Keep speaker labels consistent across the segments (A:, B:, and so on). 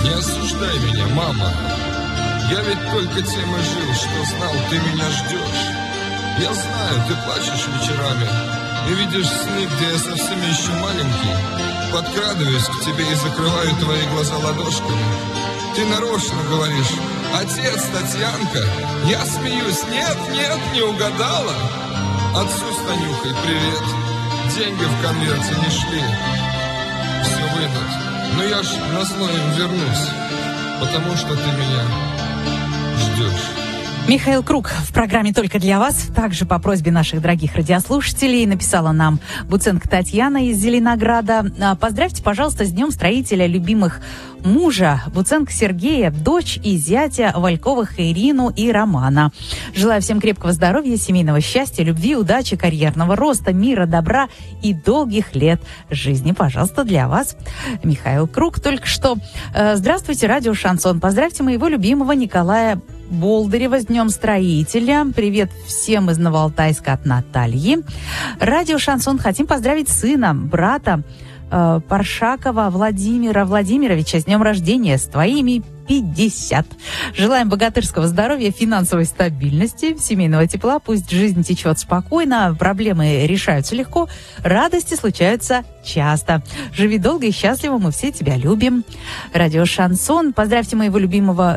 A: Не осуждай меня, мама. Я ведь только тем и жил, что знал, ты меня ждешь. Я знаю, ты плачешь вечерами и видишь сны, где я совсем еще маленький. Подкрадываюсь к тебе и закрываю твои глаза ладошками. Ты нарочно говоришь: отец, Татьянка. Я смеюсь: нет, нет, не угадала. Отцу с Танюхой привет. Деньги в конверте не шли. Все вынут. Но я ж назло им вернусь, потому что ты меня ждешь.
B: Михаил Круг в программе «Только для вас». Также по просьбе наших дорогих радиослушателей написала нам Буценко Татьяна из Зеленограда. Поздравьте, пожалуйста, с Днем строителя любимых мужа Буценко Сергея, дочь и зятя Вальковых Ирину и Романа. Желаю всем крепкого здоровья, семейного счастья, любви, удачи, карьерного роста, мира, добра и долгих лет жизни. Пожалуйста, для вас Михаил Круг только что. Здравствуйте, радио «Шансон». Поздравьте моего любимого Николая Болдырева с Днем строителя. Привет всем из Новоалтайска от Натальи. Радио «Шансон» хотим поздравить сына, брата Паршакова Владимира Владимировича с днем рождения, с твоими 50. Желаем богатырского здоровья, финансовой стабильности, семейного тепла. Пусть жизнь течет спокойно, проблемы решаются легко, радости случаются часто. Живи долго и счастливо, мы все тебя любим. Радио «Шансон». Поздравьте моего любимого...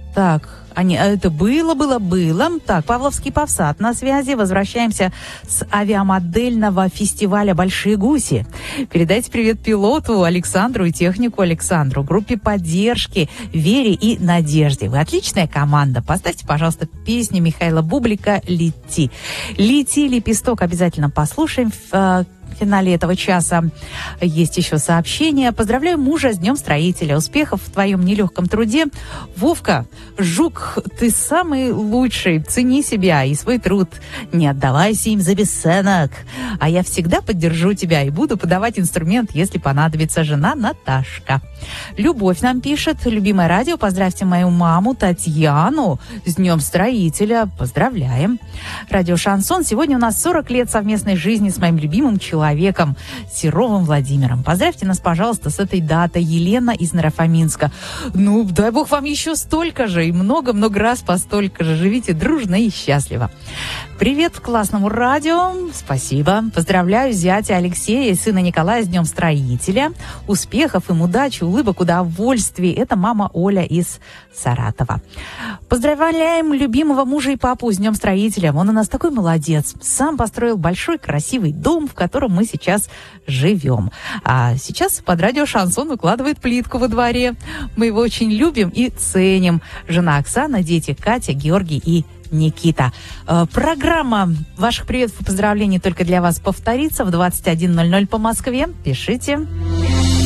B: Это было. Так, Павловский Павсат на связи. Возвращаемся с авиамодельного фестиваля «Большие гуси». Передайте привет пилоту Александру и технику Александру, группе поддержки Вере и Надежде. Вы отличная команда. Поставьте, пожалуйста, песню Михаила Бублика «Лети». «Лети, лепесток» обязательно послушаем. В финале этого часа есть еще сообщение. Поздравляю мужа с Днем строителя. Успехов в твоем нелегком труде. Вовка, жук, ты самый лучший. Цени себя и свой труд. Не отдавайся им за бесценок. А я всегда поддержу тебя и буду подавать инструмент, если понадобится. Жена Наташка. Любовь нам пишет. Любимое радио, поздравьте мою маму Татьяну с Днем строителя. Поздравляем. Радио «Шансон». Сегодня у нас 40 лет совместной жизни с моим любимым человеком Серовым Владимиром. Поздравьте нас, пожалуйста, с этой датой. Елена из Нарафаминска. Ну, дай бог вам еще столько же и много-много раз по столько же. Живите дружно и счастливо. Привет классному радио. Спасибо. Поздравляю зятя Алексея и сына Николая с Днем строителя. Успехов им, удачи, улыбок, удовольствий. Это мама Оля из Саратова. Поздравляем любимого мужа и папу с Днем строителя. Он у нас такой молодец. Сам построил большой красивый дом, в котором мы сейчас живем. А сейчас под радио «Шансон» укладывает плитку во дворе. Мы его очень любим и ценим. Жена Оксана, дети Катя, Георгий и Никита. Программа ваших приветов и поздравлений только для вас повторится в 21:00 по Москве. Пишите.